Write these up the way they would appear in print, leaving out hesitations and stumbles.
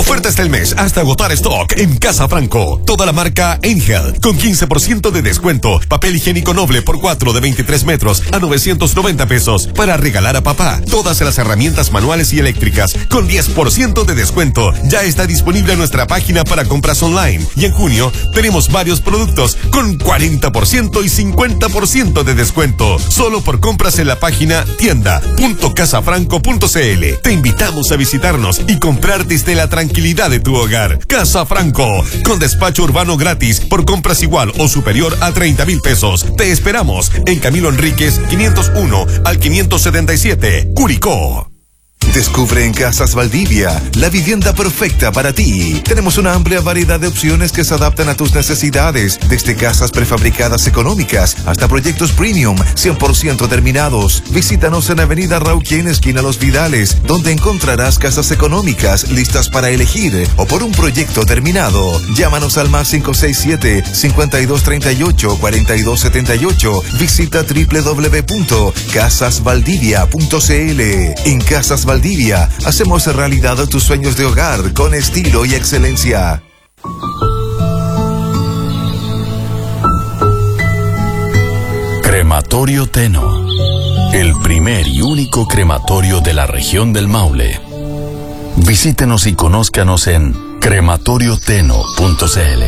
Ofertas del mes hasta agotar stock en Casa Franco. Toda la marca Angel con 15% de descuento. Papel higiénico Noble por 4 de 23 metros a 990 pesos. Para regalar a papá. Todas las herramientas manuales y eléctricas con 10% de descuento. Ya está disponible en nuestra página para compras online. Y en junio tenemos varios productos con 40% y 50% de descuento. Solo por compras en la página tienda.casafranco.cl. Te invitamos a visitarnos y comprar desde la tranquilidad de tu hogar. Casa Franco, con despacho urbano gratis por compras igual o superior a 30,000 pesos. Te esperamos en Camilo Enríquez 501 al 577, Curicó. Descubre en Casas Valdivia la vivienda perfecta para ti. Tenemos una amplia variedad de opciones que se adaptan a tus necesidades, desde casas prefabricadas económicas hasta proyectos premium 100% terminados. Visítanos en Avenida Rauquén, esquina Los Vidales, donde encontrarás casas económicas listas para elegir o por un proyecto terminado. Llámanos al más 567-5238-4278. Visita www.casasvaldivia.cl. En Casas Valdivia hacemos realidad tus sueños de hogar con estilo y excelencia. Crematorio Teno, el primer y único crematorio de la región del Maule. Visítenos y conózcanos en crematorioteno.cl.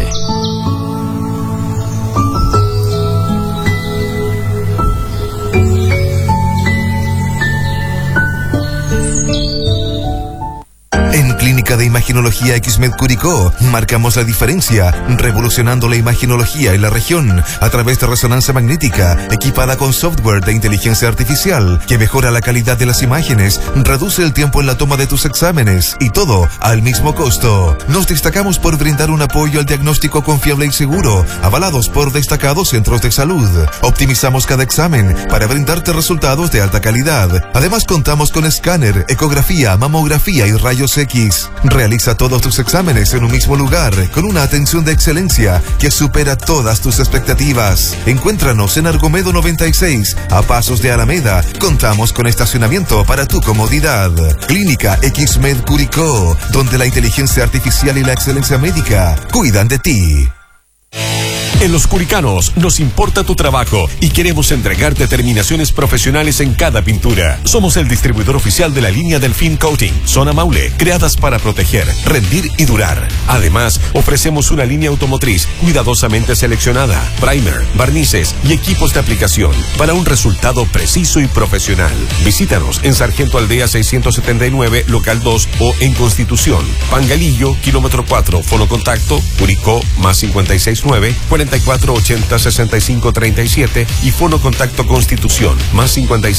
En Clínica de Imaginología XMED Curicó, marcamos la diferencia, revolucionando la imaginología en la región a través de resonancia magnética, equipada con software de inteligencia artificial, que mejora la calidad de las imágenes, reduce el tiempo en la toma de tus exámenes, y todo al mismo costo. Nos destacamos por brindar un apoyo al diagnóstico confiable y seguro, avalados por destacados centros de salud. Optimizamos cada examen para brindarte resultados de alta calidad. Además, contamos con escáner, ecografía, mamografía y rayos X. Realiza todos tus exámenes en un mismo lugar, con una atención de excelencia que supera todas tus expectativas. Encuéntranos en Argomedo 96, a pasos de Alameda. Contamos con estacionamiento para tu comodidad. Clínica XMED Curicó, donde la inteligencia artificial y la excelencia médica cuidan de ti. En Los Curicanos nos importa tu trabajo y queremos entregarte terminaciones profesionales en cada pintura. Somos el distribuidor oficial de la línea Delfín Coating, Zona Maule, creadas para proteger, rendir y durar. Además, ofrecemos una línea automotriz cuidadosamente seleccionada, primer, barnices y equipos de aplicación para un resultado preciso y profesional. Visítanos en Sargento Aldea 679, local 2 o en Constitución, Pangalillo, kilómetro 4, fono contacto, Curicó, más 569 4480-6537 y fono contacto Constitución, más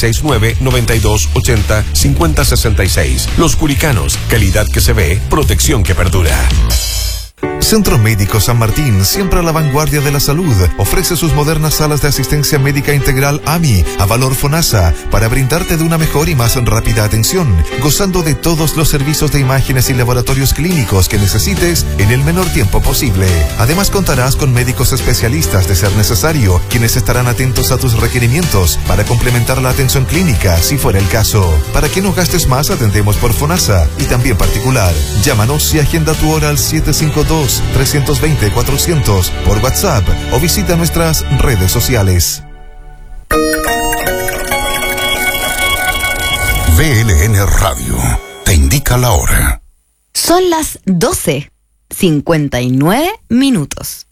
569-9280-5066. Los Curicanos, calidad que se ve, protección que perdura. Centro Médico San Martín, siempre a la vanguardia de la salud, ofrece sus modernas salas de asistencia médica integral AMI, a valor FONASA, para brindarte de una mejor y más rápida atención, gozando de todos los servicios de imágenes y laboratorios clínicos que necesites en el menor tiempo posible. Además, contarás con médicos especialistas de ser necesario, quienes estarán atentos a tus requerimientos para complementar la atención clínica, si fuera el caso. Para que no gastes más, atendemos por FONASA y también particular. Llámanos y agenda tu hora al 752-320-400 por WhatsApp o visita nuestras redes sociales. VLN Radio te indica la hora. Son las 12:59.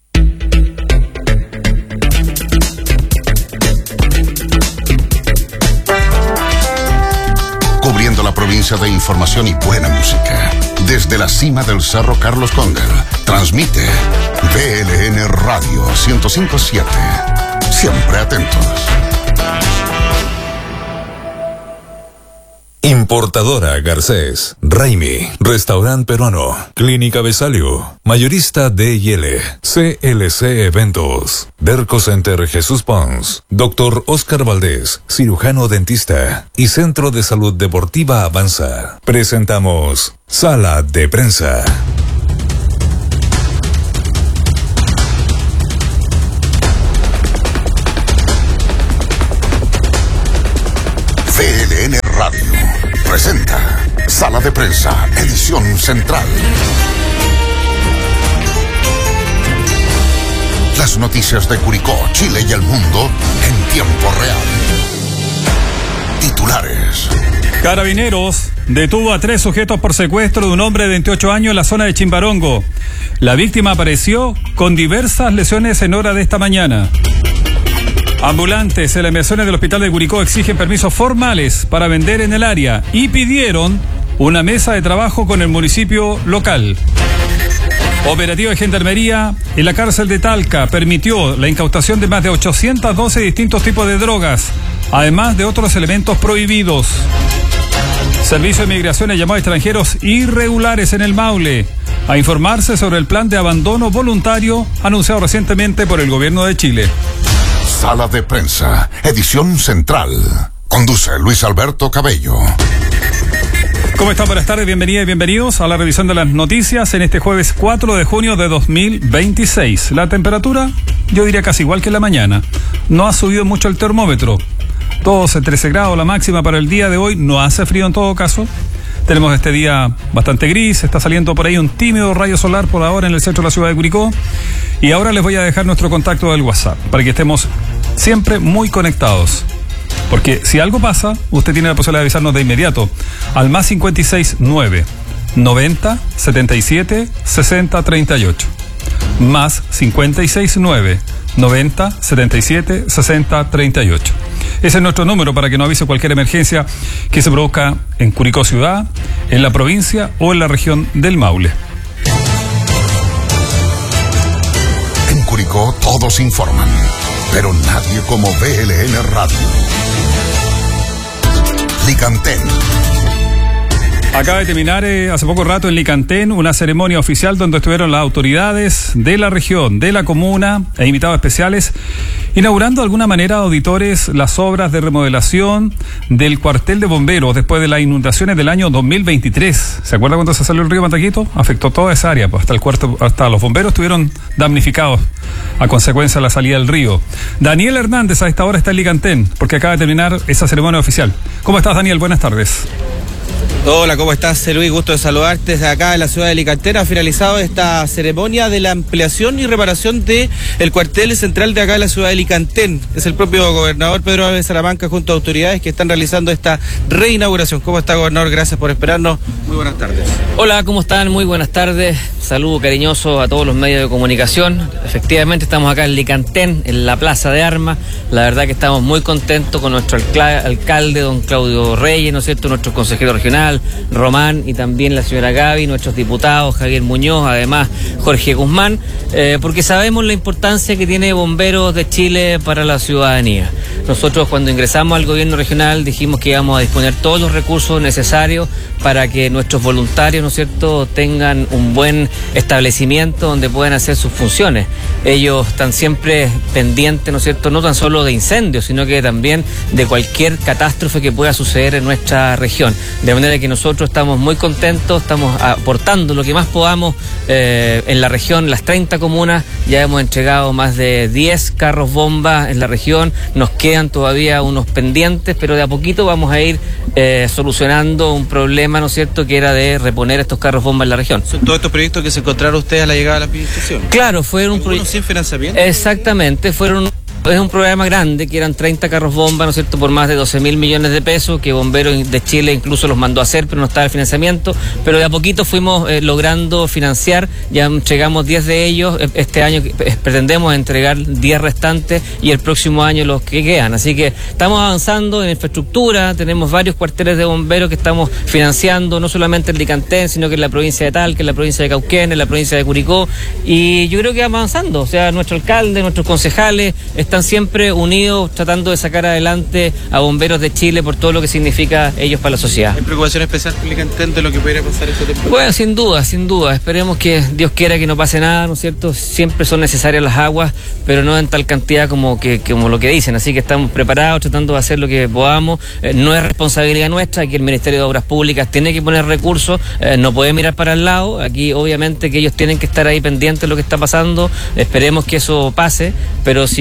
Cubriendo la provincia de información y buena música. Desde la cima del Cerro Carlos Condel, transmite VLN Radio 105.7. Siempre atentos. Importadora Garcés, Raimi, Restaurante Peruano, Clínica Besalio, Mayorista D&L, CLC Eventos, Derco Center Jesús Pons, Dr. Oscar Valdés, cirujano dentista y Centro de Salud Deportiva Avanza. Presentamos Sala de Prensa. VLN Radio presenta Sala de prensa, edición central. Las noticias de Curicó, Chile y el mundo en tiempo real. Titulares. Carabineros detuvo a 3 sujetos por secuestro de un hombre de 28 años en la zona de Chimbarongo. La víctima apareció con diversas lesiones en hora de esta mañana. Ambulantes en las inmediaciones del hospital de Curicó exigen permisos formales para vender en el área y pidieron una mesa de trabajo con el municipio local. Operativo de Gendarmería en la cárcel de Talca permitió la incautación de más de 812 distintos tipos de drogas, además de otros elementos prohibidos. Servicio de Migraciones llamó a extranjeros irregulares en el Maule a informarse sobre el plan de abandono voluntario anunciado recientemente por el gobierno de Chile. Sala de prensa, edición central. Conduce Luis Alberto Cabello. ¿Cómo están? Buenas tardes, bienvenidas y bienvenidos a la revisión de las noticias en este jueves 4 de junio de 2026. La temperatura, yo diría casi igual que en la mañana. No ha subido mucho el termómetro. 12, 13 grados la máxima para el día de hoy. No hace frío en todo caso. Tenemos este día bastante gris. Está saliendo por ahí un tímido rayo solar por ahora en el centro de la ciudad de Curicó. Y ahora les voy a dejar nuestro contacto del WhatsApp para que estemos siempre muy conectados. Porque si algo pasa, usted tiene la posibilidad de avisarnos de inmediato al más 569 90 77 60 38. Más 569 90 77 60 38. Ese es nuestro número para que nos avise cualquier emergencia que se produzca en Curicó ciudad, en la provincia o en la región del Maule. En Curicó todos informan, pero nadie como BLN Radio. Licantén. Acaba de terminar hace poco rato en Licantén una ceremonia oficial donde estuvieron las autoridades de la región, de la comuna e invitados especiales, inaugurando de alguna manera, auditores, las obras de remodelación del cuartel de bomberos después de las inundaciones del año 2023. ¿Se acuerda cuando se salió el río Mataquito? Afectó toda esa área, pues hasta los bomberos estuvieron damnificados a consecuencia de la salida del río. Daniel Hernández a esta hora está en Licantén porque acaba de terminar esa ceremonia oficial. ¿Cómo estás, Daniel? Buenas tardes. Hola, ¿cómo estás, Luis? Gusto de saludarte desde acá en la ciudad de Licantén. Ha finalizado esta ceremonia de la ampliación y reparación del cuartel central de acá en la ciudad de Licantén. Es el propio gobernador Pedro Álvarez Salamanca junto a autoridades que están realizando esta reinauguración. ¿Cómo está, gobernador? Gracias por esperarnos. Muy buenas tardes. Hola, ¿cómo están? Muy buenas tardes. Saludo cariñoso a todos los medios de comunicación. Efectivamente estamos acá en Licantén, en la Plaza de Armas. La verdad que estamos muy contentos con nuestro alcalde, don Claudio Reyes, ¿no es cierto?, nuestro consejero regional, Román, y también la señora Gaby, nuestros diputados, Javier Muñoz, además Jorge Guzmán, porque sabemos la importancia que tiene Bomberos de Chile para la ciudadanía. Nosotros cuando ingresamos al gobierno regional dijimos que íbamos a disponer todos los recursos necesarios para que nuestros voluntarios, ¿no es cierto?, tengan un buen establecimiento donde puedan hacer sus funciones. Ellos están siempre pendientes, ¿no es cierto?, no tan solo de incendios, sino que también de cualquier catástrofe que pueda suceder en nuestra región. De manera que nosotros estamos muy contentos, estamos aportando lo que más podamos en la región, las 30 comunas, ya hemos entregado más de 10 carros bomba en la región, nos quedan todavía unos pendientes, pero de a poquito vamos a ir solucionando un problema, ¿no es cierto?, que era de reponer estos carros bomba en la región. ¿Son todos estos proyectos que se encontraron ustedes a la llegada de la administración? Claro, fueron proyectos sin financiamiento. Exactamente, es un programa grande, que eran 30 carros bomba, ¿no es cierto?, por más de 12.000 millones de pesos, que Bomberos de Chile incluso los mandó a hacer, pero no estaba el financiamiento, pero de a poquito fuimos logrando financiar, ya entregamos 10 de ellos, este año pretendemos entregar 10 restantes y el próximo año los que quedan, así que estamos avanzando en infraestructura, tenemos varios cuarteles de bomberos que estamos financiando, no solamente en Licantén, sino que en la provincia de Talca, en la provincia de Cauquén, en la provincia de Curicó, y yo creo que vamos avanzando, o sea, nuestro alcalde, nuestros concejales están siempre unidos tratando de sacar adelante a Bomberos de Chile por todo lo que significa ellos para la sociedad. ¿Hay preocupación especial por Licantén de lo que pudiera pasar este tiempo? Bueno, sin duda, esperemos que Dios quiera que no pase nada, ¿no es cierto? Siempre son necesarias las aguas, pero no en tal cantidad como lo que dicen, así que estamos preparados, tratando de hacer lo que podamos, no es responsabilidad nuestra, aquí el Ministerio de Obras Públicas tiene que poner recursos, no puede mirar para el lado, aquí obviamente que ellos tienen que estar ahí pendientes de lo que está pasando, esperemos que eso pase, pero si llega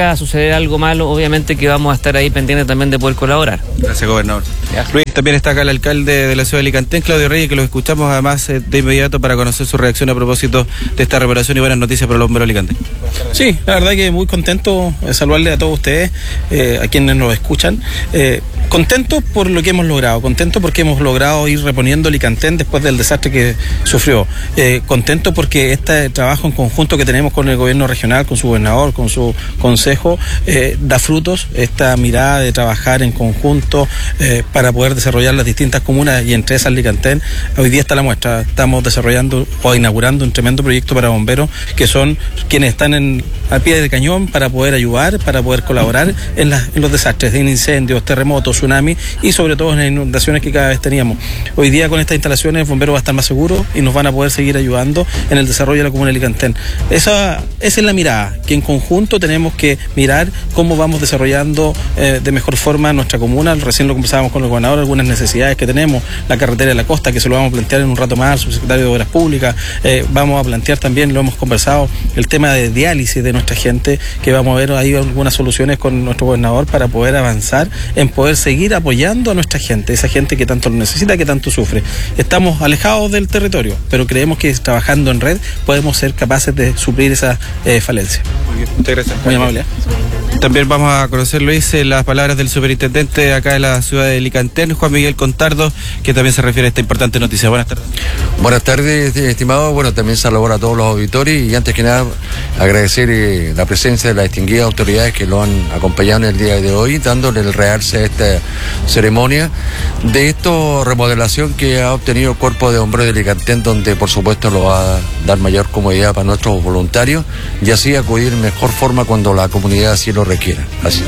llega a suceder algo malo, obviamente que vamos a estar ahí pendientes también de poder colaborar. Gracias, gobernador. Ya. Luis, también está acá el alcalde de la ciudad de Alicantén, Claudio Reyes, que lo escuchamos además de inmediato para conocer su reacción a propósito de esta reparación y buenas noticias para los bomberos de Alicantén. Sí, la verdad que muy contento de saludarle a todos ustedes, a quienes nos escuchan. Contento por lo que hemos logrado, contento porque hemos logrado ir reponiendo Alicantén después del desastre que sufrió. Contento porque este trabajo en conjunto que tenemos con el gobierno regional, con su gobernador, con su consejo, da frutos. Esta mirada de trabajar en conjunto para poder desarrollar las distintas comunas y entre esas Alicantén, hoy día está la muestra. Estamos desarrollando o inaugurando un tremendo proyecto para bomberos que son quienes están al pie del cañón para poder ayudar, para poder colaborar en los desastres de incendios, terremotos, tsunamis y sobre todo en las inundaciones que cada vez teníamos. Hoy día con estas instalaciones el bombero va a estar más seguro y nos van a poder seguir ayudando en el desarrollo de la comuna de Alicantén. Esa es la mirada, que en conjunto tenemos que mirar cómo vamos desarrollando de mejor forma nuestra comuna. Recién lo conversábamos con el gobernador, algunas necesidades que tenemos, la carretera de la costa, que se lo vamos a plantear en un rato más al subsecretario de Obras Públicas. Vamos a plantear también, lo hemos conversado, el tema de diálisis de nuestra gente, que vamos a ver ahí algunas soluciones con nuestro gobernador para poder avanzar en poder seguir apoyando a nuestra gente, esa gente que tanto lo necesita, que tanto sufre. Estamos alejados del territorio, pero creemos que trabajando en red podemos ser capaces de suplir esa falencia. Muy bien, muchas gracias. Muy amable. También vamos a conocer, Luis, las palabras del superintendente acá de la ciudad de Alicantén, Juan Miguel Contardo, que también se refiere a esta importante noticia. Buenas tardes. Buenas tardes, estimado. Bueno, también saludar a todos los auditores y antes que nada agradecer la presencia de las distinguidas autoridades que lo han acompañado en el día de hoy, dándole el realce a esta ceremonia de esta remodelación que ha obtenido el Cuerpo de Bomberos de Alicantén, donde por supuesto lo va a dar mayor comodidad para nuestros voluntarios y así acudir en mejor forma cuando la comunidad así lo requiera. Así.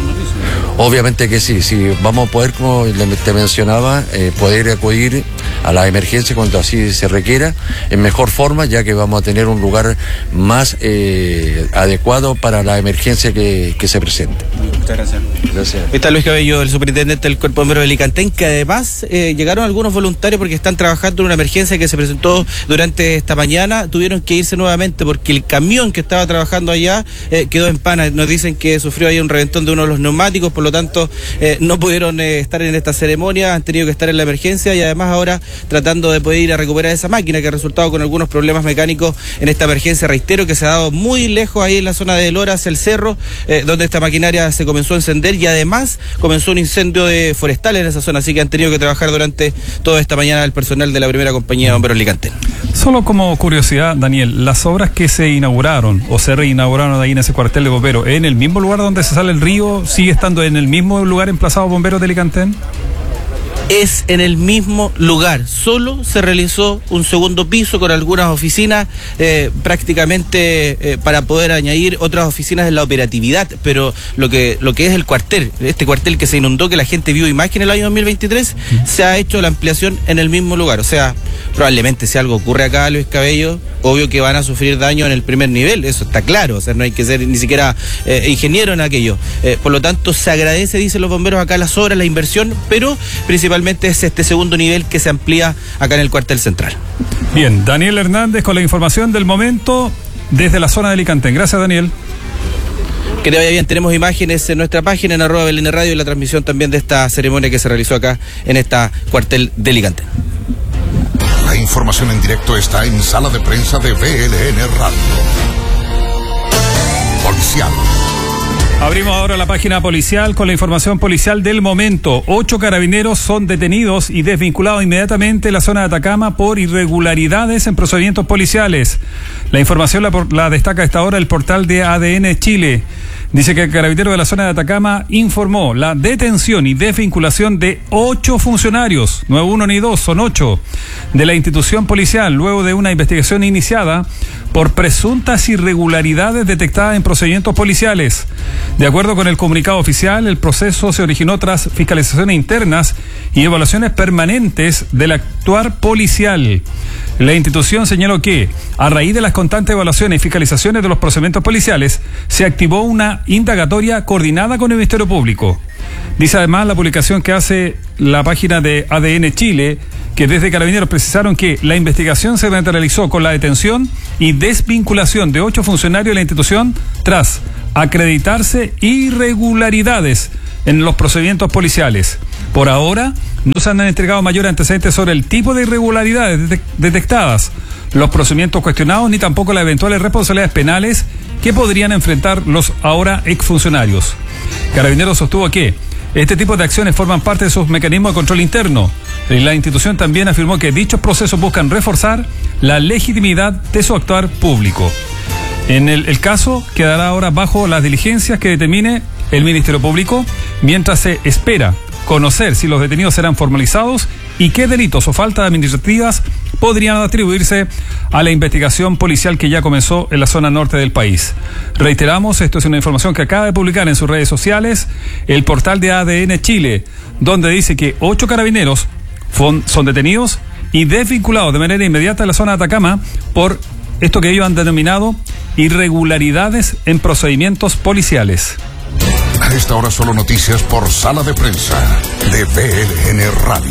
Obviamente que sí, vamos a poder, como te mencionaba, poder acudir a la emergencia cuando así se requiera, en mejor forma, ya que vamos a tener un lugar más adecuado para la emergencia que se presente. Muchas gracias. Gracias. Está Luis Cabello, el superintendente del Cuerpo de Bomberos de Alicantén, que además llegaron algunos voluntarios porque están trabajando en una emergencia que se presentó durante esta mañana, tuvieron que irse nuevamente porque el camión que estaba trabajando allá quedó en pana. Nos dicen que sufrió ahí un reventón de uno de los neumáticos, por lo tanto no pudieron estar en esta ceremonia, han tenido que estar en la emergencia y además ahora tratando de poder ir a recuperar esa máquina que ha resultado con algunos problemas mecánicos en esta emergencia, reitero, que se ha dado muy lejos ahí en la zona de Loras, el cerro, donde esta maquinaria se comenzó a encender y además comenzó un incendio de forestal en esa zona, así que han tenido que trabajar durante toda esta mañana el personal de la primera compañía de bomberos Alicantén. Solo como curiosidad, Daniel, las obras que se inauguraron o se reinauguraron ahí en ese cuartel de bomberos, ¿en el mismo lugar donde se sale el río, sigue estando en el mismo lugar emplazado bomberos de Alicantén? Es en el mismo lugar, solo se realizó un segundo piso con algunas oficinas prácticamente para poder añadir otras oficinas en la operatividad, pero lo que es el cuartel, este cuartel que se inundó, que la gente vio imagen el año 2023, se ha hecho la ampliación en el mismo lugar, o sea, probablemente si algo ocurre acá, Luis Cabello, obvio que van a sufrir daño en el primer nivel, eso está claro, o sea, no hay que ser ni siquiera ingeniero en aquello, por lo tanto se agradece, dicen los bomberos acá, las obras, la inversión, pero principalmente es este segundo nivel que se amplía acá en el cuartel central. Bien, Daniel Hernández con la información del momento desde la zona de Alicantén. Gracias, Daniel. Que te vaya bien, tenemos imágenes en nuestra página en @BLN Radio y la transmisión también de esta ceremonia que se realizó acá en esta cuartel de Alicantén. La información en directo está en Sala de Prensa de BLN Radio. Policial. Abrimos ahora la página policial con la información policial del momento. 8 carabineros son detenidos y desvinculados inmediatamente en la zona de Atacama por irregularidades en procedimientos policiales. La información la destaca a esta hora el portal de ADN Chile. Dice que el carabinero de la zona de Atacama informó la detención y desvinculación de 8 funcionarios, no es uno ni dos, son 8, de la institución policial, luego de una investigación iniciada por presuntas irregularidades detectadas en procedimientos policiales. De acuerdo con el comunicado oficial, el proceso se originó tras fiscalizaciones internas y evaluaciones permanentes del actuar policial. La institución señaló que, a raíz de las constantes evaluaciones y fiscalizaciones de los procedimientos policiales, se activó una indagatoria coordinada con el Ministerio Público. Dice además la publicación que hace la página de ADN Chile, que desde Carabineros precisaron que la investigación se materializó con la detención y desvinculación de 8 funcionarios de la institución tras acreditarse irregularidades en los procedimientos policiales. Por ahora, no se han entregado mayores antecedentes sobre el tipo de irregularidades detectadas, los procedimientos cuestionados, ni tampoco las eventuales responsabilidades penales que podrían enfrentar los ahora exfuncionarios. Carabineros sostuvo que este tipo de acciones forman parte de sus mecanismos de control interno. La institución también afirmó que dichos procesos buscan reforzar la legitimidad de su actuar público. En el caso quedará ahora bajo las diligencias que determine el Ministerio Público, mientras se espera conocer si los detenidos serán formalizados y qué delitos o faltas administrativas podrían atribuirse a la investigación policial que ya comenzó en la zona norte del país. Reiteramos, esto es una información que acaba de publicar en sus redes sociales el portal de ADN Chile, donde dice que 8 carabineros son detenidos y desvinculados de manera inmediata de la zona de Atacama por esto que ellos han denominado irregularidades en procedimientos policiales. A esta hora solo noticias por Sala de Prensa de BLN Radio.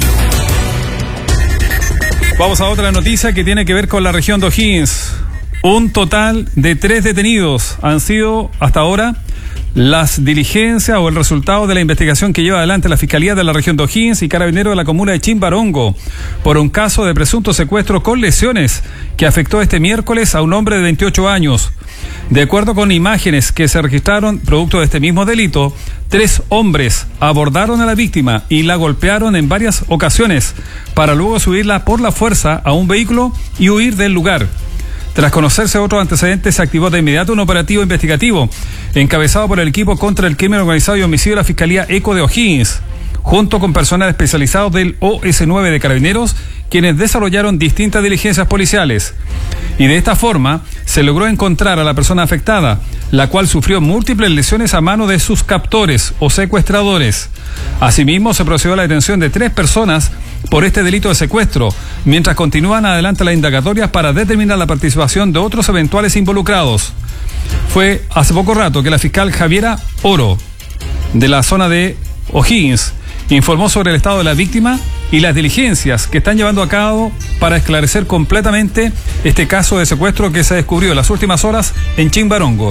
Vamos a otra noticia que tiene que ver con la región de O'Higgins. Un total de 3 detenidos han sido hasta ahora las diligencias o el resultado de la investigación que lleva adelante la Fiscalía de la región de O'Higgins y Carabineros de la comuna de Chimbarongo por un caso de presunto secuestro con lesiones que afectó este miércoles a un hombre de 28 años. De acuerdo con imágenes que se registraron producto de este mismo delito, 3 hombres abordaron a la víctima y la golpearon en varias ocasiones para luego subirla por la fuerza a un vehículo y huir del lugar. Tras conocerse otros antecedentes, se activó de inmediato un operativo investigativo encabezado por el equipo contra el crimen organizado y homicidio de la Fiscalía ECO de O'Higgins, junto con personal especializado del OS9 de Carabineros, quienes desarrollaron distintas diligencias policiales. Y de esta forma, se logró encontrar a la persona afectada, la cual sufrió múltiples lesiones a mano de sus captores o secuestradores. Asimismo, se procedió a la detención de 3 personas por este delito de secuestro, mientras continúan adelante las indagatorias para determinar la participación de otros eventuales involucrados. Fue hace poco rato que la fiscal Javiera Oro, de la zona de O'Higgins, informó sobre el estado de la víctima y las diligencias que están llevando a cabo para esclarecer completamente este caso de secuestro que se descubrió en las últimas horas en Chimbarongo.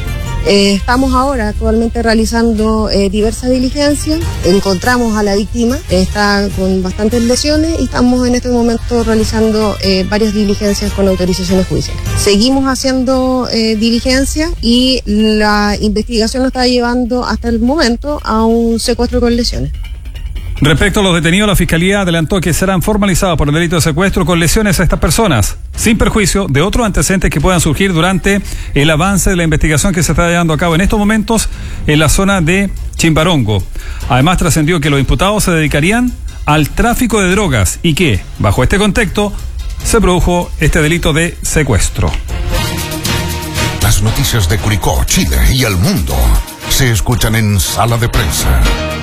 Estamos ahora actualmente realizando diversas diligencias. Encontramos a la víctima, está con bastantes lesiones y estamos en este momento realizando varias diligencias con autorizaciones judiciales. Seguimos haciendo diligencias y la investigación nos está llevando hasta el momento a un secuestro con lesiones. Respecto a los detenidos, la Fiscalía adelantó que serán formalizados por el delito de secuestro con lesiones a estas personas, sin perjuicio de otros antecedentes que puedan surgir durante el avance de la investigación que se está llevando a cabo en estos momentos en la zona de Chimbarongo. Además, trascendió que los imputados se dedicarían al tráfico de drogas y que, bajo este contexto, se produjo este delito de secuestro. Las noticias de Curicó, Chile y el mundo se escuchan en Sala de Prensa.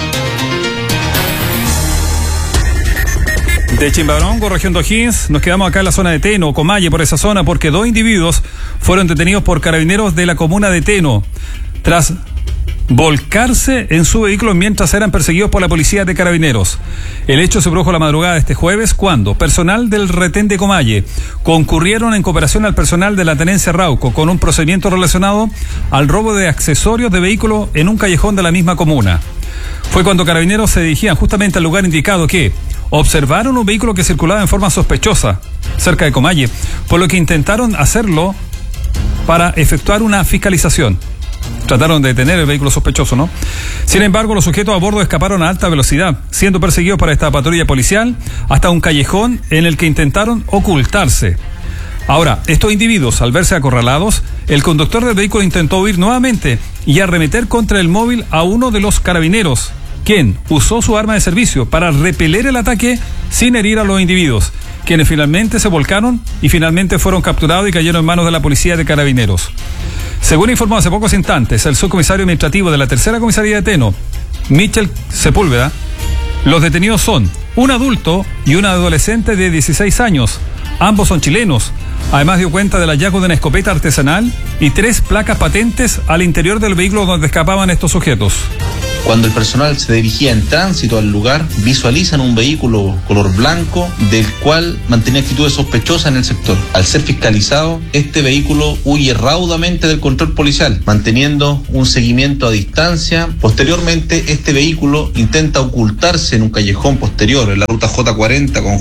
De Chimbarongo, región de O'Higgins, nos quedamos acá en la zona de Teno, Comalle, por esa zona, porque 2 individuos fueron detenidos por carabineros de la comuna de Teno, tras volcarse en su vehículo mientras eran perseguidos por la policía de Carabineros. El hecho se produjo la madrugada de este jueves, cuando personal del retén de Comalle concurrieron en cooperación al personal de la tenencia Rauco con un procedimiento relacionado al robo de accesorios de vehículo en un callejón de la misma comuna. Fue cuando Carabineros se dirigían justamente al lugar indicado que observaron un vehículo que circulaba en forma sospechosa cerca de Comalle, por lo que intentaron hacerlo para efectuar una fiscalización. Trataron de detener el vehículo sospechoso, ¿no? Sin embargo, los sujetos a bordo escaparon a alta velocidad, siendo perseguidos por esta patrulla policial hasta un callejón en el que intentaron ocultarse. Ahora, estos individuos, al verse acorralados, el conductor del vehículo intentó huir nuevamente y arremeter contra el móvil a uno de los carabineros, quien usó su arma de servicio para repeler el ataque sin herir a los individuos, quienes finalmente se volcaron y finalmente fueron capturados y cayeron en manos de la policía de Carabineros. Según informó hace pocos instantes el subcomisario administrativo de la tercera comisaría de Teno, Michel Sepúlveda, Los detenidos son un adulto y una adolescente de 16 años. Ambos son chilenos. Además dio cuenta del hallazgo de una escopeta artesanal y 3 placas patentes al interior del vehículo donde escapaban estos sujetos. Cuando el personal se dirigía en tránsito al lugar, visualizan un vehículo color blanco del cual mantenía actitudes sospechosas en el sector. Al ser fiscalizado, este vehículo huye raudamente del control policial, manteniendo un seguimiento a distancia. Posteriormente, este vehículo intenta ocultarse en un callejón posterior, en la ruta J40 con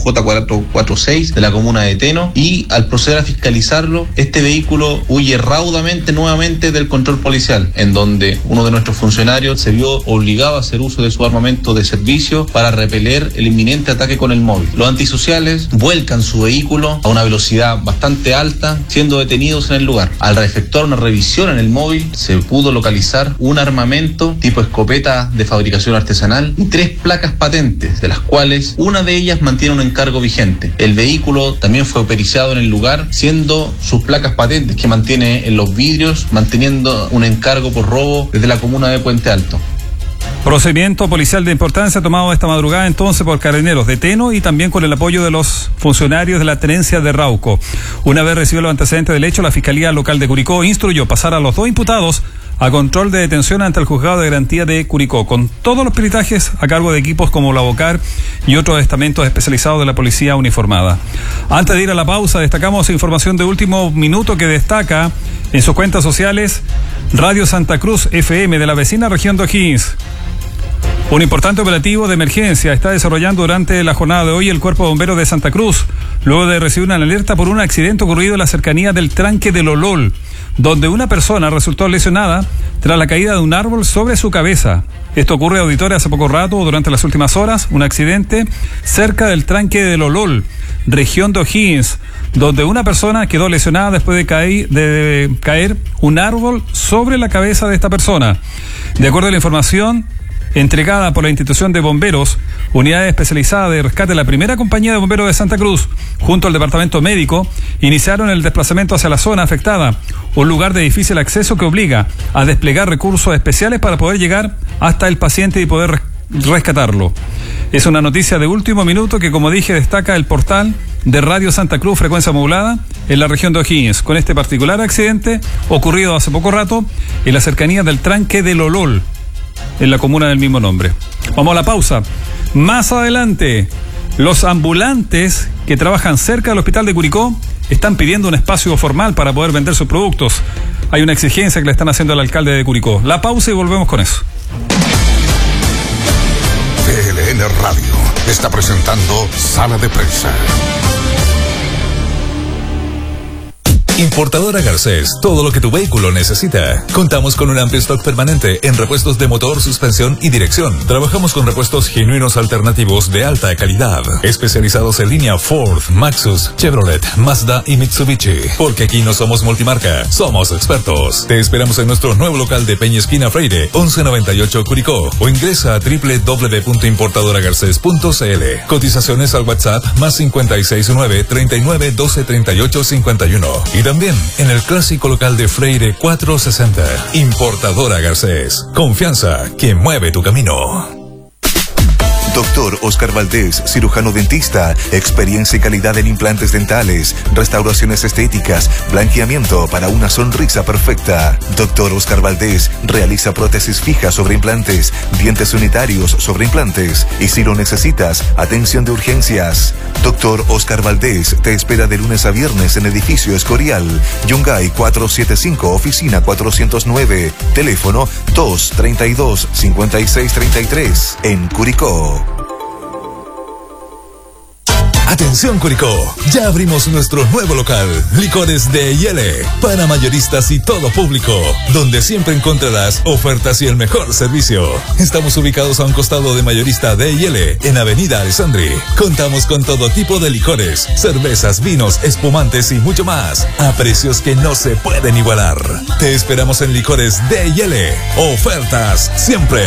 J446 de la comuna de Teno, y al proceder a fiscalizarlo, este vehículo huye raudamente nuevamente del control policial, en donde uno de nuestros funcionarios se vio obligado a hacer uso de su armamento de servicio para repeler el inminente ataque con el móvil. Los antisociales vuelcan su vehículo a una velocidad bastante alta, siendo detenidos en el lugar. Al efectuar una revisión en el móvil, se pudo localizar un armamento tipo escopeta de fabricación artesanal y 3 placas patentes, de las cuales una de ellas mantiene un encargo vigente. El vehículo también fue periciado en el lugar, siendo sus placas patentes que mantiene en los vidrios, manteniendo un encargo por robo desde la comuna de Puente Alto. Procedimiento policial de importancia tomado esta madrugada entonces por Carabineros de Teno y también con el apoyo de los funcionarios de la tenencia de Rauco. Una vez recibido los antecedentes del hecho, la Fiscalía Local de Curicó instruyó pasar a los 2 imputados a control de detención ante el Juzgado de Garantía de Curicó, con todos los peritajes a cargo de equipos como la Bocar y otros estamentos especializados de la policía uniformada. Antes de ir a la pausa, destacamos información de último minuto que destaca en sus cuentas sociales Radio Santa Cruz FM de la vecina región de O'Higgins. Un importante operativo de emergencia está desarrollando durante la jornada de hoy el Cuerpo de Bomberos de Santa Cruz, luego de recibir una alerta por un accidente ocurrido en la cercanía del tranque de Lolol, donde una persona resultó lesionada tras la caída de un árbol sobre su cabeza. Esto ocurre, auditores, hace poco rato, durante las últimas horas, un accidente cerca del tranque de Lolol, región de O'Higgins, donde una persona quedó lesionada después de caer un árbol sobre la cabeza de esta persona. De acuerdo a la información entregada por la institución de bomberos, unidades especializadas de rescate de la primera compañía de bomberos de Santa Cruz, junto al departamento médico, iniciaron el desplazamiento hacia la zona afectada, un lugar de difícil acceso que obliga a desplegar recursos especiales para poder llegar hasta el paciente y poder rescatarlo. Es una noticia de último minuto que, como dije, destaca el portal de Radio Santa Cruz, frecuencia modulada, en la región de O'Higgins, con este particular accidente ocurrido hace poco rato en la cercanía del tranque de Lolol, en la comuna del mismo nombre. Vamos a la pausa. Más adelante, los ambulantes que trabajan cerca del hospital de Curicó están pidiendo un espacio formal para poder vender sus productos. Hay una exigencia que le están haciendo al alcalde de Curicó. La pausa y volvemos con eso. VLN Radio está presentando Sala de Prensa. Importadora Garcés, todo lo que tu vehículo necesita. Contamos con un amplio stock permanente en repuestos de motor, suspensión y dirección. Trabajamos con repuestos genuinos alternativos de alta calidad, especializados en línea Ford, Maxus, Chevrolet, Mazda y Mitsubishi. Porque aquí no somos multimarca, somos expertos. Te esperamos en nuestro nuevo local de Peña Esquina Freire, 1198 Curicó, o ingresa a www.importadoragarces.cl. Cotizaciones al WhatsApp más 569 39 12 38 51. Y también en el clásico local de Freire 460. Importadora Garcés. Confianza que mueve tu camino. Doctor Oscar Valdés, cirujano dentista, experiencia y calidad en implantes dentales, restauraciones estéticas, blanqueamiento para una sonrisa perfecta. Doctor Oscar Valdés realiza prótesis fijas sobre implantes, dientes unitarios sobre implantes y, si lo necesitas, atención de urgencias. Doctor Oscar Valdés te espera de lunes a viernes en edificio Escorial, Yungay 475, oficina 409, teléfono 232-5633, en Curicó. Atención Curicó, ya abrimos nuestro nuevo local, Licores de Yele, para mayoristas y todo público, donde siempre encontrarás ofertas y el mejor servicio. Estamos ubicados a un costado de Mayorista de Yele, en Avenida Alessandri. Contamos con todo tipo de licores, cervezas, vinos, espumantes y mucho más, a precios que no se pueden igualar. Te esperamos en Licores de Yele. Ofertas siempre.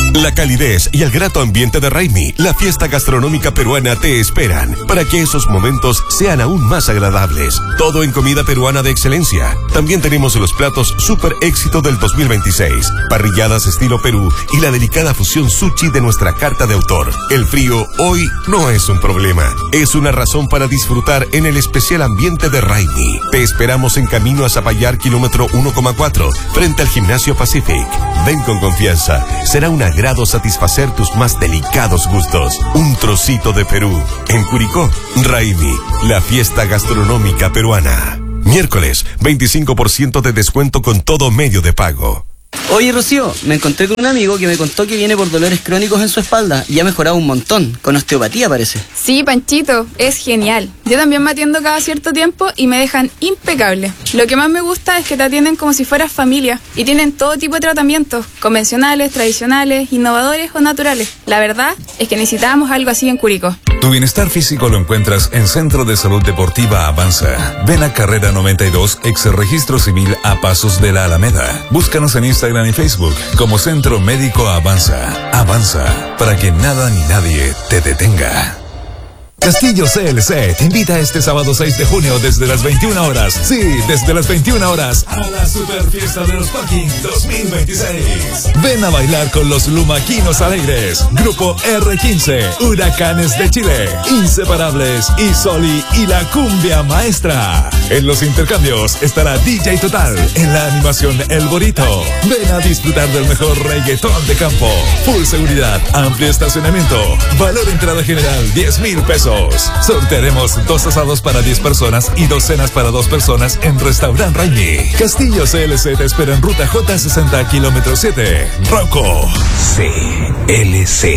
La calidez y el grato ambiente de Raimi, la fiesta gastronómica peruana, te esperan para que esos momentos sean aún más agradables. Todo en comida peruana de excelencia. También tenemos los platos super éxito del 2026, parrilladas estilo Perú y la delicada fusión sushi de nuestra carta de autor. El frío hoy no es un problema, es una razón para disfrutar en el especial ambiente de Raimi. Te esperamos en camino a Zapallar, kilómetro 1,4, frente al Gimnasio Pacific. Ven con confianza, será un agrado satisfacer tus más delicados gustos. Un trocito de Perú. En Curicó, Raimi, la fiesta gastronómica peruana. Miércoles, 25% de descuento con todo medio de pago. Oye, Rocío, me encontré con un amigo que me contó que viene por dolores crónicos en su espalda y ha mejorado un montón, con osteopatía parece. Sí, Panchito, es genial. Yo también me atiendo cada cierto tiempo y me dejan impecable. Lo que más me gusta es que te atienden como si fueras familia y tienen todo tipo de tratamientos, convencionales, tradicionales, innovadores o naturales. La verdad es que necesitábamos algo así en Curicó. Tu bienestar físico lo encuentras en Centro de Salud Deportiva Avanza. Ven a Carrera 92, ex Registro Civil a Pasos de la Alameda. Búscanos en Instagram y Facebook como Centro Médico Avanza. Avanza, para que nada ni nadie te detenga. Castillo CLC te invita este sábado 6 de junio desde las 21 horas. Sí, desde las 21 horas a la super fiesta de los Parking 2026. Ven a bailar con los Lumaquinos Alegres, Grupo R15, Huracanes de Chile, Inseparables y Soli y la Cumbia Maestra. En los intercambios estará DJ Total, en la animación El Borito. Ven a disfrutar del mejor reggaetón de campo. Full seguridad, amplio estacionamiento, valor entrada general 10,000 pesos. Sortearemos 2 asados para 10 personas y 2 cenas para 2 personas en Restaurant Raimi. Castillo CLC te espera en ruta J60, kilómetro 7. Rocco CLC.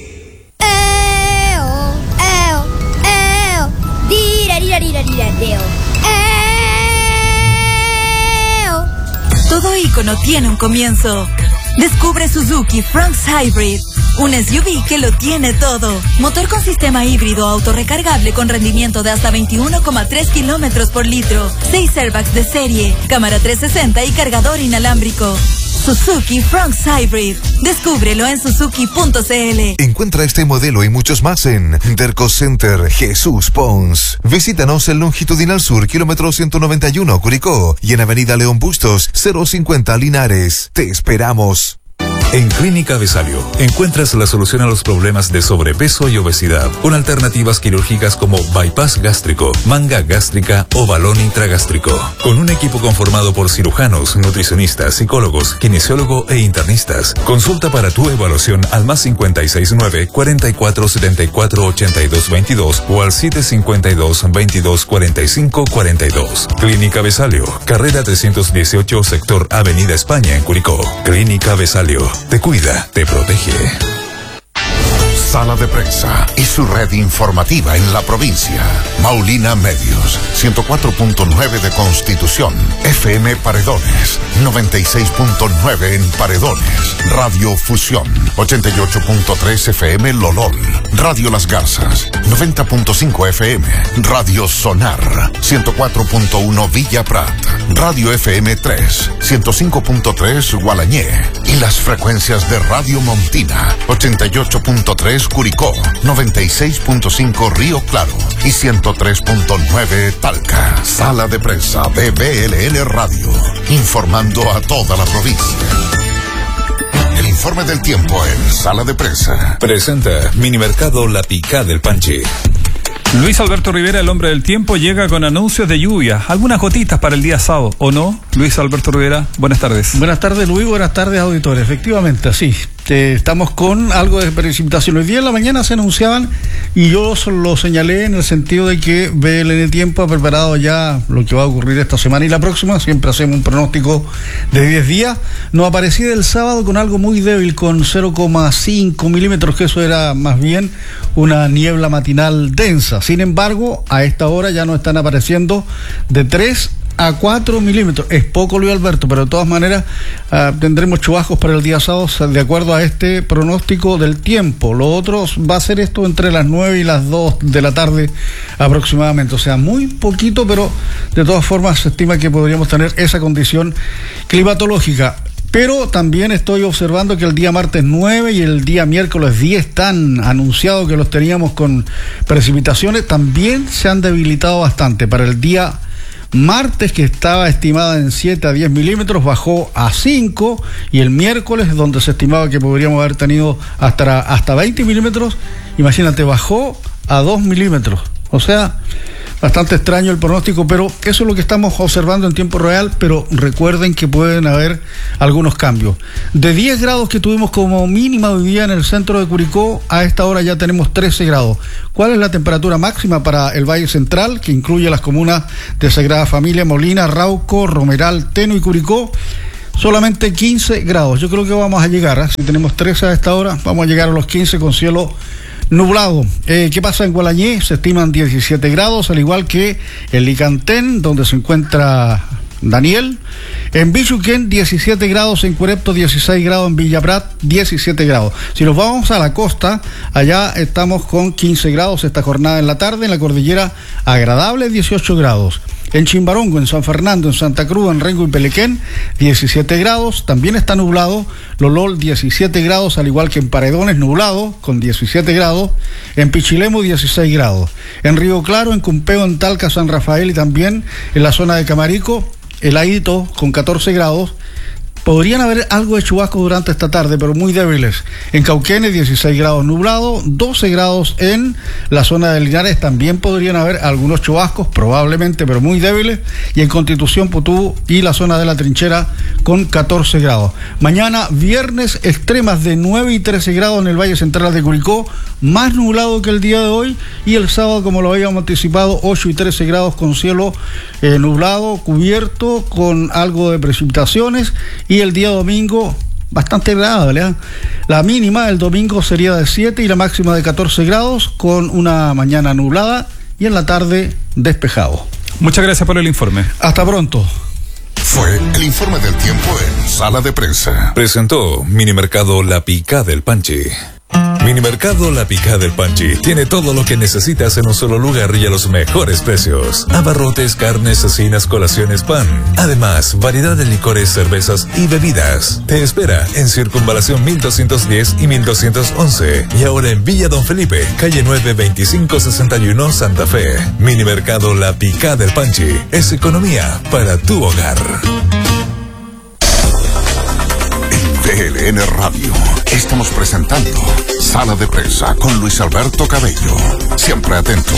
Todo ícono tiene un comienzo. Descubre Suzuki Fronx Hybrid, un SUV que lo tiene todo. Motor con sistema híbrido autorrecargable con rendimiento de hasta 21,3 kilómetros por litro, 6 airbags de serie, cámara 360 y cargador inalámbrico. Suzuki Fronx Hybrid. Descúbrelo en suzuki.cl. Encuentra este modelo y muchos más en Derco Center Jesús Pons. Visítanos en Longitudinal Sur, kilómetro 191, Curicó, y en Avenida León Bustos, 050 Linares. Te esperamos. En Clínica Besalio encuentras la solución a los problemas de sobrepeso y obesidad, con alternativas quirúrgicas como bypass gástrico, manga gástrica o balón intragástrico. Con un equipo conformado por cirujanos, nutricionistas, psicólogos, kinesiólogo e internistas. Consulta para tu evaluación al +569 4474 8222 o al 752 22 45 42. Clínica Besalio, carrera 318, sector Avenida España en Curicó. Clínica Besalio. Te cuida, te protege. Sala de Prensa y su red informativa en la provincia. Maulina Medios, 104.9 de Constitución, FM Paredones, 96.9 en Paredones, Radio Fusión, 88.3 FM Lolol, Radio Las Garzas, 90.5 FM, Radio Sonar, 104.1 Villa Prat, Radio FM 3, 105.3 Gualañé y las frecuencias de Radio Montina, 88.3 Curicó, 96.5 Río Claro y 103.9 Talca. Sala de Prensa de BLN Radio, informando a toda la provincia. El informe del tiempo en Sala de Prensa. Presenta Minimercado La Picá del Panchi. Luis Alberto Rivera, el hombre del tiempo, llega con anuncios de lluvia. Algunas gotitas para el día sábado, ¿o no? Luis Alberto Rivera, buenas tardes. Buenas tardes, Luis, buenas tardes, auditores. Efectivamente, así. Estamos con algo de precipitación. Hoy día en la mañana se anunciaban, y yo lo señalé en el sentido de que BLN Tiempo ha preparado ya lo que va a ocurrir esta semana y la próxima. Siempre hacemos un pronóstico de 10 días. Nos aparecía el sábado con algo muy débil, con 0,5 milímetros, que eso era más bien una niebla matinal densa. Sin embargo, a esta hora ya nos están apareciendo de 3 a 4 milímetros. Es poco, Luis Alberto, pero de todas maneras tendremos chubascos para el día sábado de acuerdo a este pronóstico del tiempo. Lo otro va a ser esto entre las 9 y las 2 de la tarde aproximadamente. O sea, muy poquito, pero de todas formas se estima que podríamos tener esa condición climatológica. Pero también estoy observando que el día martes 9 y el día miércoles 10 están anunciados que los teníamos con precipitaciones, también se han debilitado bastante. Para el día martes, que estaba estimada en 7 a 10 milímetros, bajó a 5, y el miércoles, donde se estimaba que podríamos haber tenido hasta 20 milímetros, imagínate, bajó a 2 milímetros. O sea, bastante extraño el pronóstico, pero eso es lo que estamos observando en tiempo real. Pero recuerden que pueden haber algunos cambios. De 10 grados que tuvimos como mínima hoy día en el centro de Curicó, a esta hora ya tenemos 13 grados. ¿Cuál es la temperatura máxima para el Valle Central, que incluye las comunas de Sagrada Familia, Molina, Rauco, Romeral, Teno y Curicó? Solamente 15 grados. Yo creo que vamos a llegar, si tenemos 13 a esta hora, vamos a llegar a los 15 con cielo nublado. ¿Qué pasa en Gualañé? Se estiman 17 grados, al igual que en Licantén, donde se encuentra Daniel. En Bichuquén, 17 grados, en Curepto 16 grados, en Villa Prat 17 grados. Si nos vamos a la costa, allá estamos con 15 grados esta jornada en la tarde. En la cordillera, agradable, 18 grados. En Chimbarongo, en San Fernando, en Santa Cruz, en Rengo y Pelequén, 17 grados. También está nublado. Lolol, 17 grados, al igual que en Paredones, nublado, con 17 grados. En Pichilemu, 16 grados. En Río Claro, en Cumpeo, en Talca, San Rafael y también en la zona de Camarico, heladito, con 14 grados. Podrían haber algo de chubascos durante esta tarde, pero muy débiles. En Cauquenes, 16 grados nublado, 12 grados en la zona de Linares. También podrían haber algunos chubascos, probablemente, pero muy débiles. Y en Constitución, Putú y la zona de la Trinchera, con 14 grados. Mañana, viernes, extremas de 9 y 13 grados en el Valle Central de Curicó, más nublado que el día de hoy. Y el sábado, como lo habíamos anticipado, 8 y 13 grados con cielo nublado, cubierto, con algo de precipitaciones. Y el día domingo, bastante agradable, ¿eh? La mínima el domingo sería de 7 y la máxima de 14 grados, con una mañana nublada y en la tarde despejado. Muchas gracias por el informe. Hasta pronto. Fue el informe del tiempo en Sala de Prensa. Presentó Minimercado La Picá del Panchi. Minimercado La Picá del Panchi tiene todo lo que necesitas en un solo lugar y a los mejores precios. Abarrotes, carnes, cecinas, colaciones, pan. Además, variedad de licores, cervezas y bebidas. Te espera en Circunvalación 1210 y 1211. Y ahora en Villa Don Felipe, calle 9, 2561, Santa Fe. Minimercado La Picá del Panchi es economía para tu hogar. DLN Radio. Estamos presentando Sala de Prensa con Luis Alberto Cabello. Siempre atento.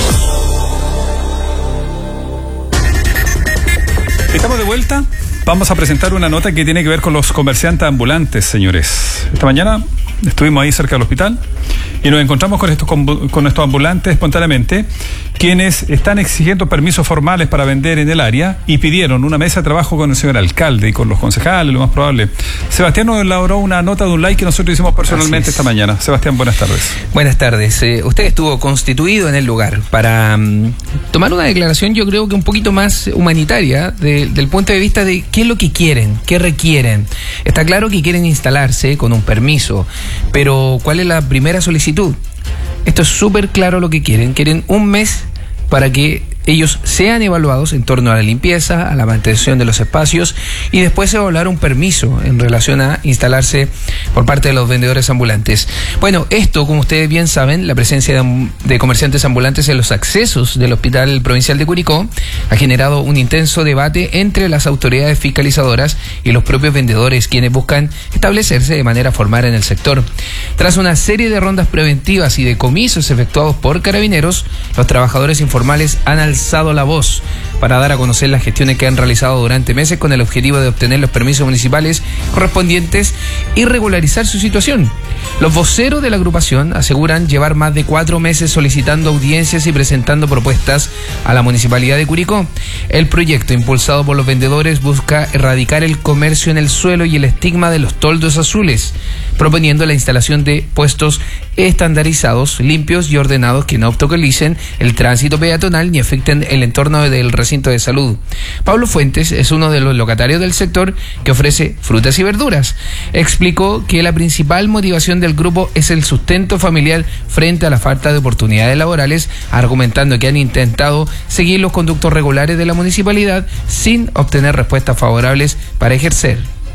Estamos de vuelta. Vamos a presentar una nota que tiene que ver con los comerciantes ambulantes, señores. Esta mañana estuvimos ahí cerca del hospital y nos encontramos con estos ambulantes espontáneamente, quienes están exigiendo permisos formales para vender en el área y pidieron una mesa de trabajo con el señor alcalde y con los concejales, lo más probable. Sebastián nos elaboró una nota de un like que nosotros hicimos personalmente esta mañana. Sebastián, buenas tardes. Buenas tardes. Usted estuvo constituido en el lugar para tomar una declaración, yo creo que un poquito más humanitaria, del punto de vista de qué es lo que quieren, qué requieren. Está claro que quieren instalarse con un permiso, pero ¿cuál es la primera solicitud? Esto es súper claro lo que quieren. Quieren un mes para que ellos sean evaluados en torno a la limpieza, a la mantención de los espacios y después evaluar un permiso en relación a instalarse por parte de los vendedores ambulantes. Bueno, esto, como ustedes bien saben, la presencia de comerciantes ambulantes en los accesos del Hospital Provincial de Curicó ha generado un intenso debate entre las autoridades fiscalizadoras y los propios vendedores, quienes buscan establecerse de manera formal en el sector. Tras una serie de rondas preventivas y decomisos efectuados por carabineros, los trabajadores informales han alzado la voz para dar a conocer las gestiones que han realizado durante meses con el objetivo de obtener los permisos municipales correspondientes y regularizar su situación. Los voceros de la agrupación aseguran llevar más de 4 meses solicitando audiencias y presentando propuestas a la Municipalidad de Curicó. El proyecto, impulsado por los vendedores, busca erradicar el comercio en el suelo y el estigma de los toldos azules, proponiendo la instalación de puestos estandarizados, limpios y ordenados que no obstaculicen el tránsito peatonal ni afecten el entorno del recinto de salud. Pablo Fuentes es uno de los locatarios del sector que ofrece frutas y verduras. Explicó que la principal motivación del grupo es el sustento familiar frente a la falta de oportunidades laborales, argumentando que han intentado seguir los conductos regulares de la municipalidad sin obtener respuestas favorables para ejercer.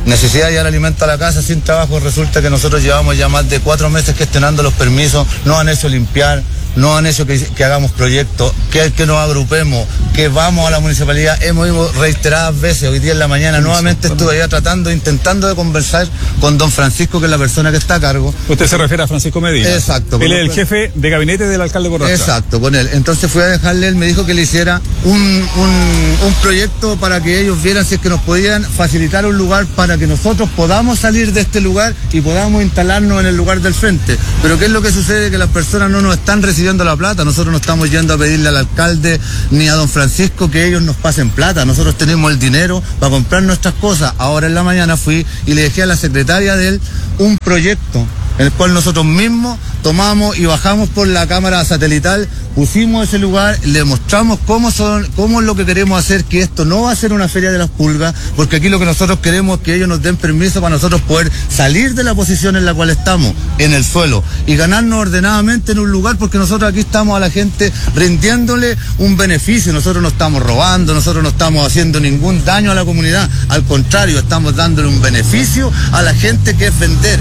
necesidad de llevar alimento a la casa sin trabajo. Resulta que nosotros llevamos ya más de 4 meses gestionando los permisos, no han hecho limpiar, no han hecho que hagamos proyectos, que nos agrupemos, que vamos a la municipalidad. Hemos ido reiteradas veces. Hoy día en la mañana nuevamente estuve allá intentando de conversar con don Francisco, que es la persona que está a cargo. Usted se refiere a Francisco Medina. Exacto. Él es el jefe de gabinete del alcalde Borrasca. Exacto, con él. Entonces fui a dejarle, él me dijo que le hiciera un proyecto para que ellos vieran si es que nos podían facilitar un lugar para que nosotros podamos salir de este lugar y podamos instalarnos en el lugar del frente. Pero ¿qué es lo que sucede? Que las personas no nos están recibiendo la plata. Nosotros no estamos yendo a pedirle al alcalde ni a don Francisco que ellos nos pasen plata. Nosotros tenemos el dinero para comprar nuestras cosas. Ahora en la mañana fui y le dejé a la secretaria de él un proyecto en el cual nosotros mismos tomamos y bajamos por la cámara satelital, pusimos ese lugar, le mostramos cómo es lo que queremos hacer, que esto no va a ser una feria de las pulgas, porque aquí lo que nosotros queremos es que ellos nos den permiso para nosotros poder salir de la posición en la cual estamos, en el suelo, y ganarnos ordenadamente en un lugar, porque nosotros aquí estamos a la gente rindiéndole un beneficio. Nosotros no estamos robando, nosotros no estamos haciendo ningún daño a la comunidad, al contrario, estamos dándole un beneficio a la gente, que es vender.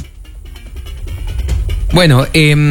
Bueno,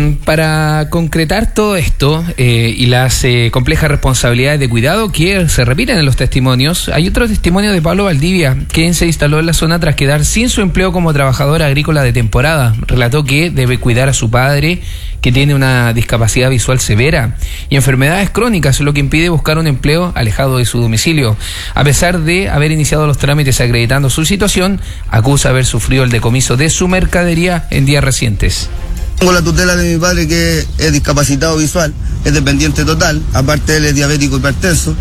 para concretar todo esto y las complejas responsabilidades de cuidado que se repiten en los testimonios, hay otro testimonio de Pablo Valdivia, quien se instaló en la zona tras quedar sin su empleo como trabajador agrícola de temporada. Relató que debe cuidar a su padre, que tiene una discapacidad visual severa y enfermedades crónicas, lo que impide buscar un empleo alejado de su domicilio. A pesar de haber iniciado los trámites acreditando su situación, acusa haber sufrido el decomiso de su mercadería en días recientes. Tengo la tutela de mi padre, que es discapacitado visual, es dependiente total, aparte él es diabético hipertenso.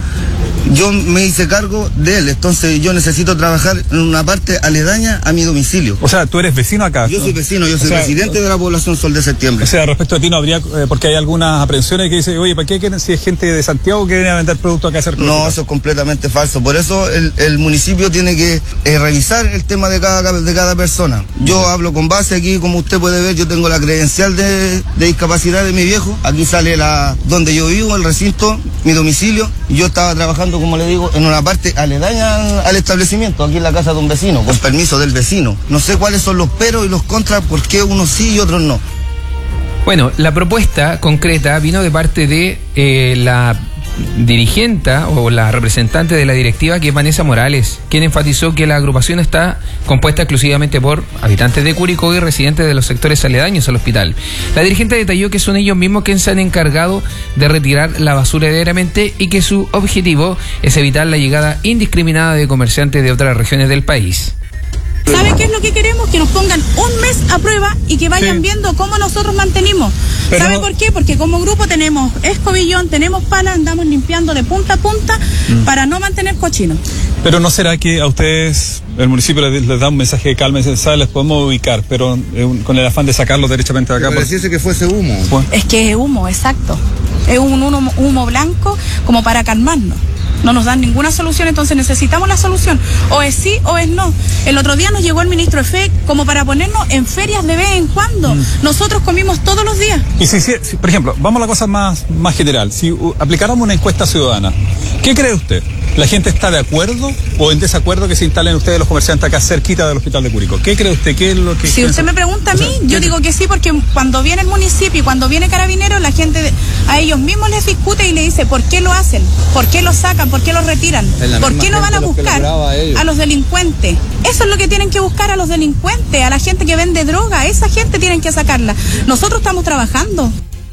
Yo me hice cargo de él, entonces yo necesito trabajar en una parte aledaña a mi domicilio. O sea, tú eres vecino acá. Yo soy vecino, yo soy residente de la población Sol de Septiembre. O sea, respecto a ti no habría, porque hay algunas aprehensiones que dicen, oye, ¿para qué quieren, si es gente de Santiago que viene a vender productos acá cerca? No, eso es completamente falso. Por eso el municipio tiene que revisar el tema de cada persona. Yo hablo con base aquí, como usted puede ver, yo tengo la credencial de discapacidad de mi viejo. Aquí sale donde yo vivo, el recinto, mi domicilio. Yo estaba trabajando, como le digo, en una parte aledaña al establecimiento, aquí en la casa de un vecino, con permiso del vecino. No sé cuáles son los peros y los contras, por qué unos sí y otros no. Bueno, la propuesta concreta vino de parte de la dirigenta o la representante de la directiva, que es Vanessa Morales, quien enfatizó que la agrupación está compuesta exclusivamente por habitantes de Curicó y residentes de los sectores aledaños al hospital. La dirigente detalló que son ellos mismos quienes se han encargado de retirar la basura diariamente y que su objetivo es evitar la llegada indiscriminada de comerciantes de otras regiones del país. ¿Sabe qué es lo que queremos? Que nos pongan un mes a prueba y que vayan viendo cómo nosotros mantenimos. Pero ¿sabe por qué? Porque como grupo tenemos escobillón, tenemos pala, andamos limpiando de punta a punta para no mantener cochinos. Pero ¿no será que a ustedes el municipio les da un mensaje de calma y sabe, les podemos ubicar, pero con el afán de sacarlos derechamente de acá? Pareciese que fuese humo. Bueno. Es que es humo, exacto. Es un humo blanco como para calmarnos. No nos dan ninguna solución, entonces necesitamos la solución. O es sí o es no. El otro día nos llegó el ministro EFE como para ponernos en ferias de vez en cuando. Nosotros comimos todos los días. Y si, por ejemplo, vamos a la cosa más general. Si aplicáramos una encuesta ciudadana, ¿qué cree usted? ¿La gente está de acuerdo o en desacuerdo que se instalen ustedes los comerciantes acá cerquita del hospital de Curicó? ¿Qué cree usted? ¿Qué es lo que si piensa? Usted me pregunta a mí, yo digo que sí, porque cuando viene el municipio y cuando viene Carabineros, la gente a ellos mismos les discute y le dice ¿por qué lo hacen? ¿Por qué lo sacan? ¿Por qué lo retiran? ¿Por qué no van a buscar a los delincuentes? Eso es lo que tienen que buscar, a los delincuentes, a la gente que vende droga. Esa gente tienen que sacarla. Nosotros estamos trabajando.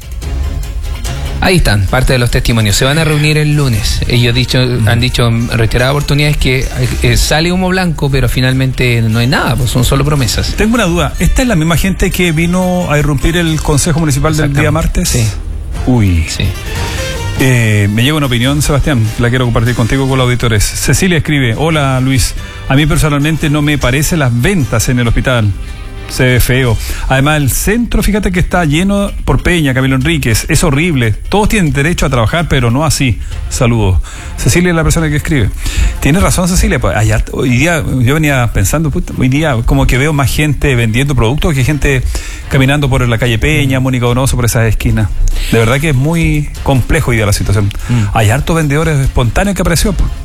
Ahí están, parte de los testimonios. Se van a reunir el lunes. Ellos han dicho en reiteradas oportunidades que sale humo blanco, pero finalmente no hay nada, pues son solo promesas. Tengo una duda. ¿Esta es la misma gente que vino a irrumpir el Consejo Municipal del día martes? Sí. Uy. Sí. Me llega una opinión, Sebastián, la quiero compartir contigo con los auditores. Cecilia escribe: hola Luis, a mí personalmente no me parecen las ventas en el hospital. Se ve feo. Además el centro, fíjate que está lleno por Peña, Camilo Enríquez, es horrible. Todos tienen derecho a trabajar, pero no así. Saludos. Cecilia es la persona que escribe. Tiene razón Cecilia, pues allá, hoy día yo venía pensando, hoy día como que veo más gente vendiendo productos que gente caminando por la calle Peña, Mónica Donoso, por esas esquinas. De verdad que es muy complejo hoy día la situación. Hay hartos vendedores espontáneos que apareció, pues.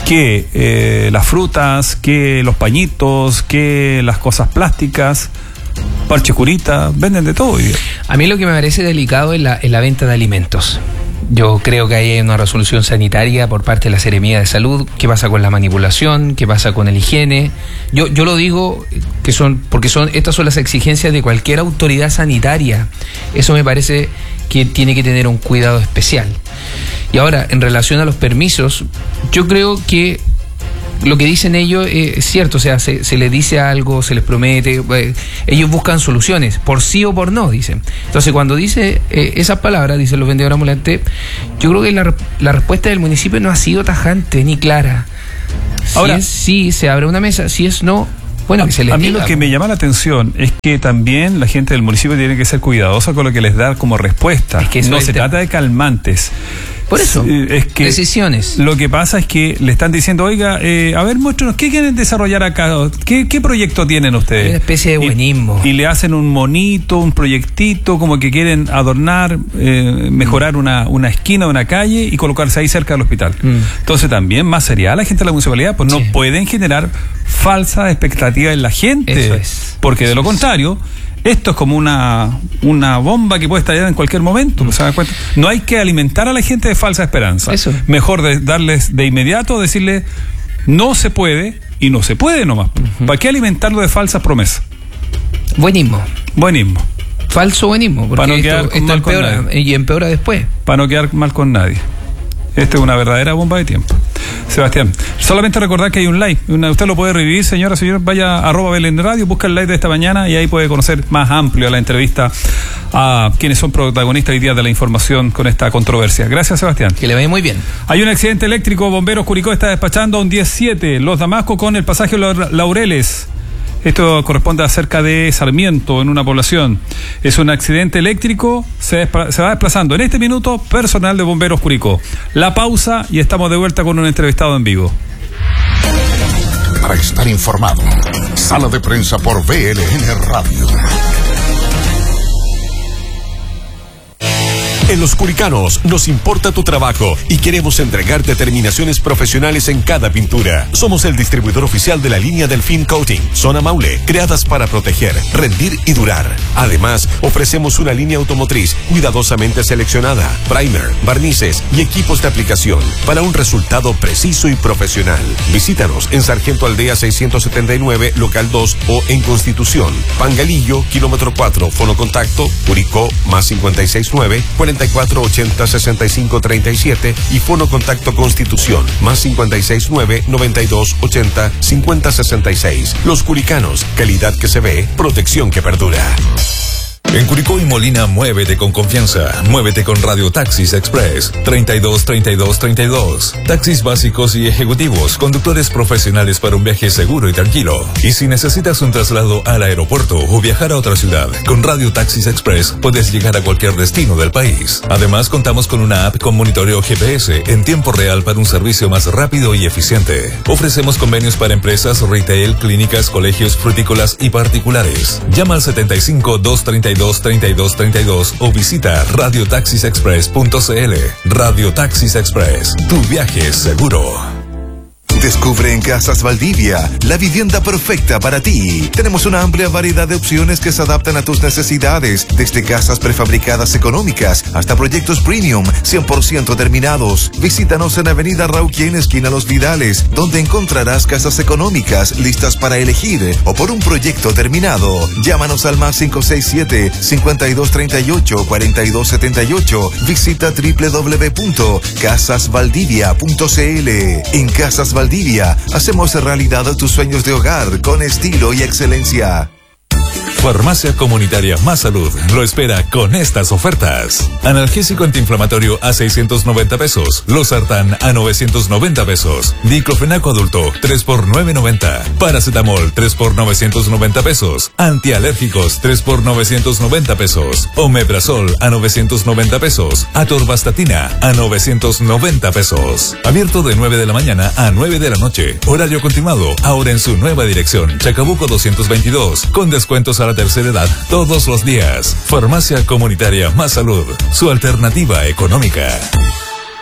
que las frutas, que los pañitos, que las cosas plásticas, parche curita, venden de todo hoy día. A mí lo que me parece delicado es la venta de alimentos. Yo creo que hay una resolución sanitaria por parte de la Seremía de Salud. ¿Qué pasa con la manipulación? ¿Qué pasa con el higiene? Yo lo digo porque estas son las exigencias de cualquier autoridad sanitaria. Eso me parece que tiene que tener un cuidado especial. Y ahora, en relación a los permisos, yo creo que lo que dicen ellos es cierto, o sea, se les dice algo, se les promete, ellos buscan soluciones, por sí o por no, dicen. Entonces, cuando dice esas palabras, dicen los vendedores ambulantes, yo creo que la respuesta del municipio no ha sido tajante ni clara. Ahora, si es sí, se abre una mesa, si es no, bueno, que se les a mí diga. Lo que me llama la atención es que también la gente del municipio tiene que ser cuidadosa con lo que les da como respuesta. Es que no se trata de calmantes. Por eso, es que decisiones. Lo que pasa es que le están diciendo, oiga, a ver, muéstranos, ¿qué quieren desarrollar acá? ¿Qué proyecto tienen ustedes? Una especie de buenismo. Y le hacen un monito, un proyectito, como que quieren adornar, mejorar una esquina de una calle y colocarse ahí cerca del hospital. Entonces también, más sería la gente de la municipalidad, pues no pueden generar falsa expectativa en la gente. Eso es. Porque de lo contrario, esto es como una bomba que puede estallar en cualquier momento. ¿Se dan cuenta? No hay que alimentar a la gente de falsa esperanza. Eso. Mejor darles de inmediato, decirles no se puede y no se puede nomás. ¿Para qué alimentarlo de falsas promesas? Buenismo. Falso buenismo, porque esto empeora y empeora después. Para no quedar mal con nadie. Esta es una verdadera bomba de tiempo. Sebastián, solamente recordar que hay un live. Usted lo puede revivir, señora, señor. Vaya a @Belén Radio, busca el live de esta mañana y ahí puede conocer más amplio la entrevista a quienes son protagonistas hoy día de la información con esta controversia. Gracias, Sebastián. Que le vaya muy bien. Hay un accidente eléctrico. Bomberos Curicó está despachando a un 17 Los Damascos con el pasaje Laureles. Esto corresponde a cerca de Sarmiento, en una población. Es un accidente eléctrico, se va desplazando en este minuto personal de Bomberos Curicó. La pausa y estamos de vuelta con un entrevistado en vivo. Para estar informado, sala de prensa por BLN Radio. En Los Curicanos nos importa tu trabajo y queremos entregarte terminaciones profesionales en cada pintura. Somos el distribuidor oficial de la línea Delfín Coating, Zona Maule, creadas para proteger, rendir y durar. Además, ofrecemos una línea automotriz cuidadosamente seleccionada, primer, barnices y equipos de aplicación para un resultado preciso y profesional. Visítanos en Sargento Aldea 679, local 2 o en Constitución, Pangalillo, kilómetro 4, fonocontacto, Curicó, más 569 4480-6537 y fono contacto Constitución, más 569-9280-5066. Los Curicanos, calidad que se ve, protección que perdura. En Curicó y Molina, muévete con confianza. Muévete con Radio Taxis Express. 32-32-32. Taxis básicos y ejecutivos. Conductores profesionales para un viaje seguro y tranquilo. Y si necesitas un traslado al aeropuerto o viajar a otra ciudad, con Radio Taxis Express puedes llegar a cualquier destino del país. Además, contamos con una app con monitoreo GPS en tiempo real para un servicio más rápido y eficiente. Ofrecemos convenios para empresas, retail, clínicas, colegios, frutícolas y particulares. Llama al 75-232-3232 o visita radiotaxisexpress.cl. Radio Taxis Express, tu viaje es seguro. Descubre en Casas Valdivia la vivienda perfecta para ti. Tenemos una amplia variedad de opciones que se adaptan a tus necesidades, desde casas prefabricadas económicas hasta proyectos premium 100% terminados. Visítanos en Avenida Rauquien, esquina Los Vidales, donde encontrarás casas económicas listas para elegir o por un proyecto terminado. Llámanos al más 567-5238-4278. Visita www.casasvaldivia.cl. En Casas Valdivia hacemos realidad tus sueños de hogar con estilo y excelencia. Farmacia Comunitaria Más Salud lo espera con estas ofertas. Analgésico antiinflamatorio a 690 pesos. Losartán a 990 pesos. Diclofenaco adulto 3 por 990. Paracetamol 3 por 990 pesos. Antialérgicos 3 por 990 pesos. Omeprazol a 990 pesos. Atorvastatina a 990 pesos. Abierto de 9 de la mañana a 9 de la noche. Horario continuado, ahora en su nueva dirección. Chacabuco 222. Con descuentos a la tercera edad todos los días. Farmacia Comunitaria Más Salud, su alternativa económica.